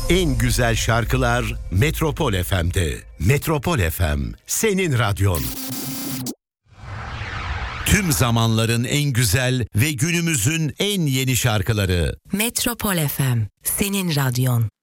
En güzel şarkılar Metropol FM'de. Metropol FM, senin radyon. Tüm zamanların en güzel ve günümüzün en yeni şarkıları. Metropol FM, senin radyon.